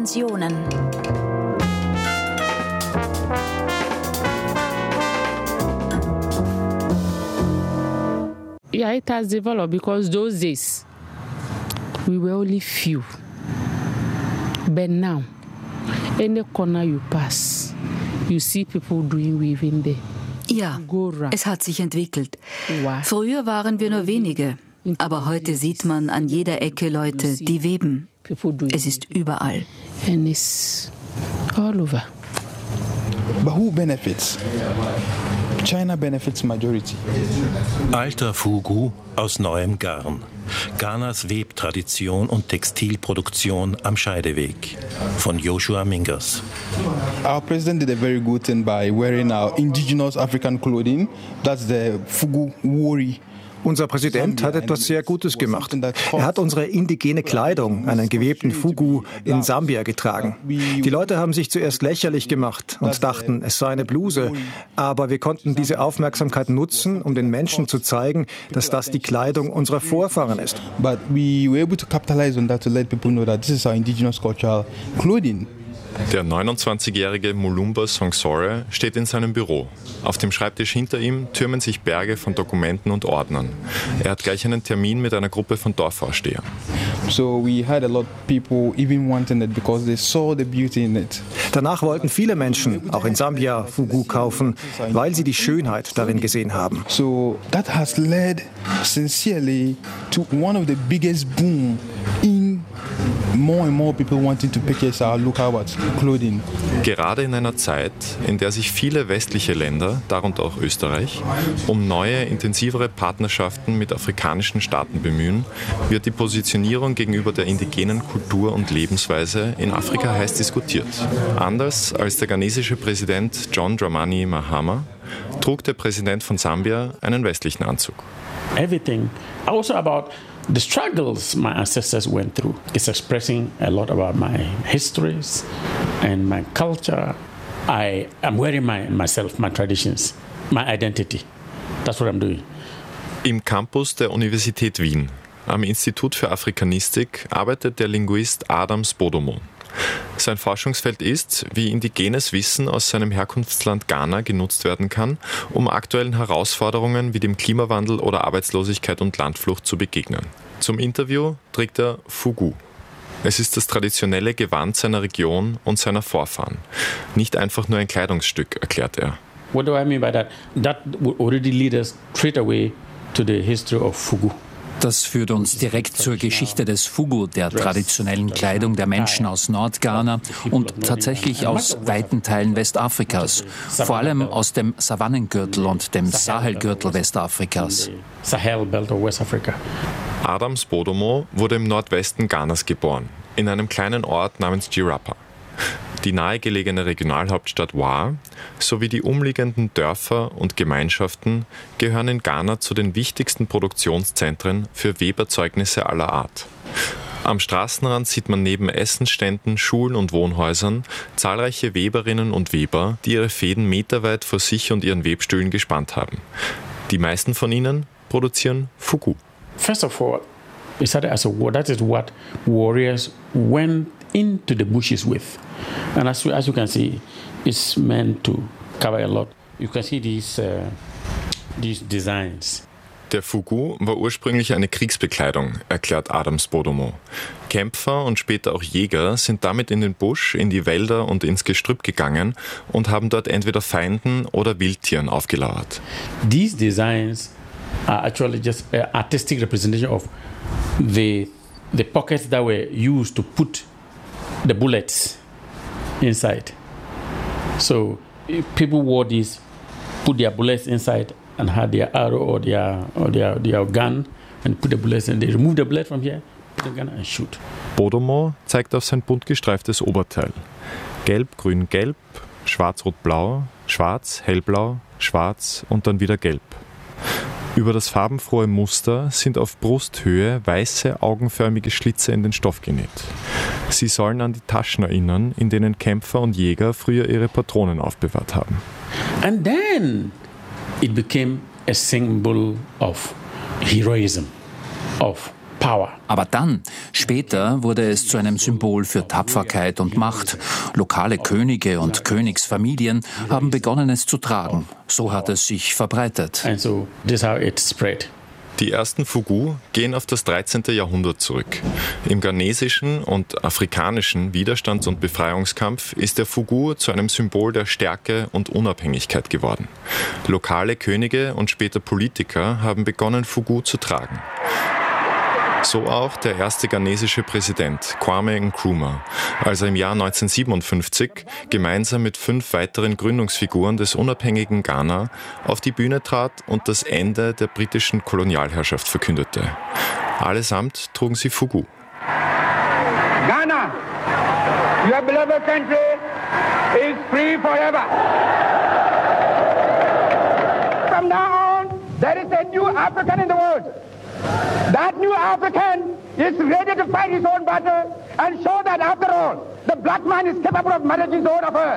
Dimensionen. Yeah, it has developed because those days we were only few. But now, any corner you pass, you see people doing weaving there. Ja, es hat sich entwickelt. Früher waren wir nur wenige, aber heute sieht man an jeder Ecke Leute, die weben. Es ist überall. And it's all over. But who benefits? China benefits majority. Alter Fugu aus neuem Garn. Ghanas Webtradition und Textilproduktion am Scheideweg. Von Joshua Mingus. Our president did a very good thing by wearing our indigenous African clothing. That's the Fugu Wori. Unser Präsident hat etwas sehr Gutes gemacht. Er hat unsere indigene Kleidung, einen gewebten Fugu, in Sambia getragen. Die Leute haben sich zuerst lächerlich gemacht und dachten, es sei eine Bluse. Aber wir konnten diese Aufmerksamkeit nutzen, um den Menschen zu zeigen, dass das die Kleidung unserer Vorfahren ist. But we were able to capitalize on that to let people know that this is our indigenous cultural clothing. Der 29-jährige Mulumba Songsore steht in seinem Büro. Auf dem Schreibtisch hinter ihm türmen sich Berge von Dokumenten und Ordnern. Er hat gleich einen Termin mit einer Gruppe von Dorfvorstehern. So we had a lot of people even wanting it because they saw the beauty in it. Danach wollten viele Menschen, auch in Sambia, Fugu kaufen, weil sie die Schönheit darin gesehen haben. So that has led sincerely to one of the biggest boom in more and more people wanting to purchase our local clothing. Gerade in einer Zeit, in der sich viele westliche Länder, darunter auch Österreich, um neue, intensivere Partnerschaften mit afrikanischen Staaten bemühen, wird die Positionierung gegenüber der indigenen Kultur und Lebensweise in Afrika heiß diskutiert. Anders als der ghanesische Präsident John Dramani Mahama trug der Präsident von Sambia einen westlichen Anzug. Everything, also about the struggles my ancestors went through. It's expressing a lot about my histories and my culture. I'm wearing myself, my traditions, my identity. That's what I'm doing. Im Campus der Universität Wien, am Institut für Afrikanistik, arbeitet der Linguist Adam Spodomo. Sein Forschungsfeld ist, wie indigenes Wissen aus seinem Herkunftsland Ghana genutzt werden kann, um aktuellen Herausforderungen wie dem Klimawandel oder Arbeitslosigkeit und Landflucht zu begegnen. Zum Interview trägt er Fugu. Es ist das traditionelle Gewand seiner Region und seiner Vorfahren. Nicht einfach nur ein Kleidungsstück, erklärt er. What do I mean by that? That would already lead us straight away to the history of Fugu. Das führt uns direkt zur Geschichte des Fugu, der traditionellen Kleidung der Menschen aus Nordghana und tatsächlich aus weiten Teilen Westafrikas, vor allem aus dem Savannengürtel und dem Sahelgürtel Westafrikas. Adam Spodomo wurde im Nordwesten Ghanas geboren, in einem kleinen Ort namens Jirapa. Die nahegelegene Regionalhauptstadt Wa sowie die umliegenden Dörfer und Gemeinschaften gehören in Ghana zu den wichtigsten Produktionszentren für Weberzeugnisse aller Art. Am Straßenrand sieht man neben Essensständen, Schulen und Wohnhäusern zahlreiche Weberinnen und Weber, die ihre Fäden meterweit vor sich und ihren Webstühlen gespannt haben. Die meisten von ihnen produzieren Fugu. First of all, it started as a war. That is what warriors went into the bushes with. And as you can see, it's meant to cover a lot. You can see these designs. Der Fugu war ursprünglich eine Kriegsbekleidung, erklärt Adam Spodomo. Kämpfer und später auch Jäger sind damit in den Busch, in die Wälder und ins Gestrüpp gegangen und haben dort entweder Feinden oder Wildtieren aufgelauert. These designs are actually just an artistic representation of the pockets that were used to put the bullets inside. So people wore these, put their bullets inside and had their arrow or their gun and put the bullets in. They remove the bullet from here, put the gun and shoot. Spodomo zeigt auf sein bunt gestreiftes Oberteil. Gelb, grün, gelb, schwarz, rot, blau, schwarz, hellblau, schwarz und dann wieder gelb. Über das farbenfrohe Muster sind auf Brusthöhe weiße, augenförmige Schlitze in den Stoff genäht. Sie sollen an die Taschen erinnern, in denen Kämpfer und Jäger früher ihre Patronen aufbewahrt haben. And then it became a symbol of heroism, of Aber dann, später, wurde es zu einem Symbol für Tapferkeit und Macht. Lokale Könige und Königsfamilien haben begonnen, es zu tragen. So hat es sich verbreitet. And so this is how it spread. Die ersten Fugu gehen auf das 13. Jahrhundert zurück. Im ghanesischen und afrikanischen Widerstands- und Befreiungskampf ist der Fugu zu einem Symbol der Stärke und Unabhängigkeit geworden. Lokale Könige und später Politiker haben begonnen, Fugu zu tragen. So auch der erste ghanesische Präsident, Kwame Nkrumah, als er im Jahr 1957 gemeinsam mit 5 weiteren Gründungsfiguren des unabhängigen Ghana auf die Bühne trat und das Ende der britischen Kolonialherrschaft verkündete. Allesamt trugen sie Fugu. Ghana, your beloved country, is free forever. From now on, there is a new African in the world. That new African is ready to fight his own battle and show that after all, the black man is capable of managing his own affairs.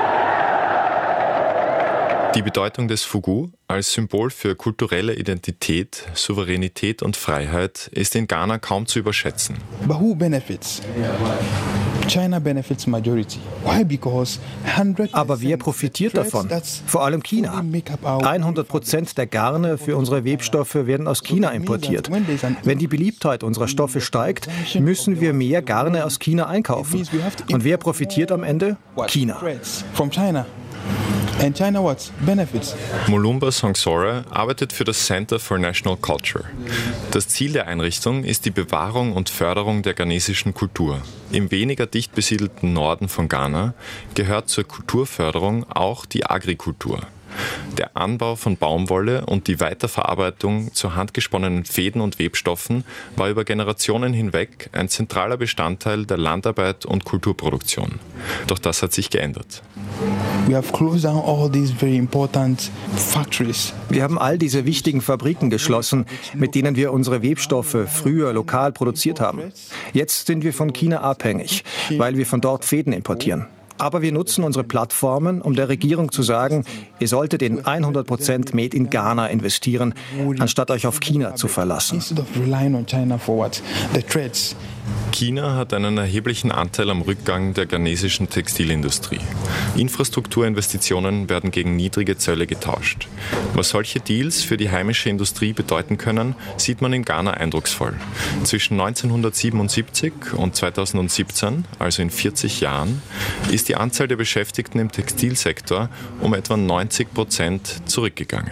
Die Bedeutung des Fugu als Symbol für kulturelle Identität, Souveränität und Freiheit ist in Ghana kaum zu überschätzen. But who benefits? China benefits majority. Why? Because 100%. Aber wer profitiert davon? Vor allem China. 100% der Garne für unsere Webstoffe werden aus China importiert. Wenn die Beliebtheit unserer Stoffe steigt, müssen wir mehr Garne aus China einkaufen. Und wer profitiert am Ende? China. From China. And China what? Benefits. Mulumba Songsore arbeitet für das Center for National Culture. Das Ziel der Einrichtung ist die Bewahrung und Förderung der ghanesischen Kultur. Im weniger dicht besiedelten Norden von Ghana gehört zur Kulturförderung auch die Agrikultur. Der Anbau von Baumwolle und die Weiterverarbeitung zu handgesponnenen Fäden und Webstoffen war über Generationen hinweg ein zentraler Bestandteil der Landarbeit und Kulturproduktion. Doch das hat sich geändert. Wir haben all diese wichtigen Fabriken geschlossen, mit denen wir unsere Webstoffe früher lokal produziert haben. Jetzt sind wir von China abhängig, weil wir von dort Fäden importieren. Aber wir nutzen unsere Plattformen, um der Regierung zu sagen, ihr solltet in 100% Made in Ghana investieren, anstatt euch auf China zu verlassen. China hat einen erheblichen Anteil am Rückgang der ghanesischen Textilindustrie. Infrastrukturinvestitionen werden gegen niedrige Zölle getauscht. Was solche Deals für die heimische Industrie bedeuten können, sieht man in Ghana eindrucksvoll. Zwischen 1977 und 2017, also in 40 Jahren, ist die Anzahl der Beschäftigten im Textilsektor um etwa 90% zurückgegangen.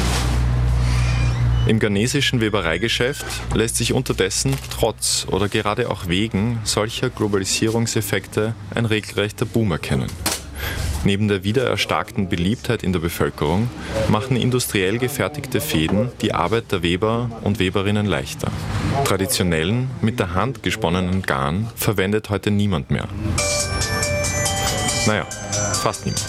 Im ghanesischen Webereigeschäft lässt sich unterdessen trotz oder gerade auch wegen solcher Globalisierungseffekte ein regelrechter Boom erkennen. Neben der wieder erstarkten Beliebtheit in der Bevölkerung machen industriell gefertigte Fäden die Arbeit der Weber und Weberinnen leichter. Traditionellen, mit der Hand gesponnenen Garn verwendet heute niemand mehr. Naja, fast niemand.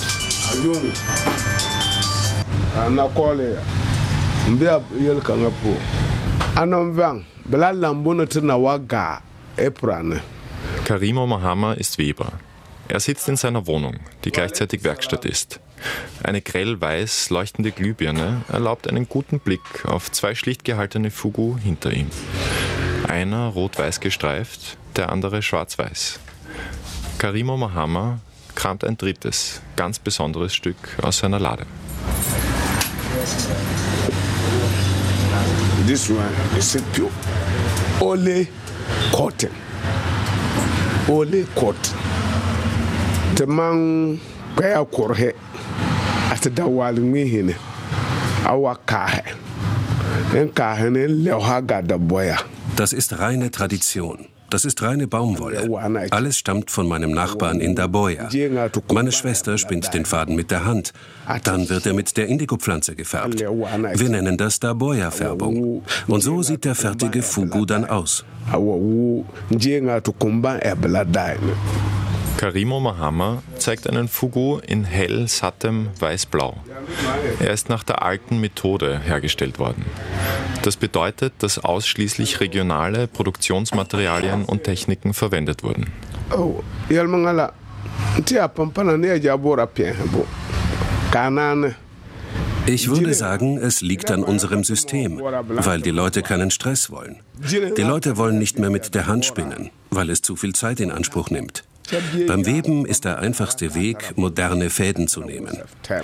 Karimo Mahama ist Weber. Er sitzt in seiner Wohnung, die gleichzeitig Werkstatt ist. Eine grell-weiß leuchtende Glühbirne erlaubt einen guten Blick auf 2 schlicht gehaltene Fugu hinter ihm. Einer rot-weiß gestreift, der andere schwarz-weiß. Karimo Mahama kramt ein drittes, ganz besonderes Stück aus seiner Lade. This one is a pure ole cotton. Ole cotton. The man kaya korhe at the walling hine. Awa kahe. En kahe ne lehaga da boya. Das ist reine Tradition. Das ist reine Baumwolle. Alles stammt von meinem Nachbarn in Daboya. Meine Schwester spinnt den Faden mit der Hand. Dann wird er mit der Indigo-Pflanze gefärbt. Wir nennen das Daboya-Färbung. Und so sieht der fertige Fugu dann aus. Karimo Mahama zeigt einen Fugu in hell sattem weiß-blau. Er ist nach der alten Methode hergestellt worden. Das bedeutet, dass ausschließlich regionale Produktionsmaterialien und Techniken verwendet wurden. Ich würde sagen, es liegt an unserem System, weil die Leute keinen Stress wollen. Die Leute wollen nicht mehr mit der Hand spinnen, weil es zu viel Zeit in Anspruch nimmt. Beim Weben ist der einfachste Weg, moderne Fäden zu nehmen.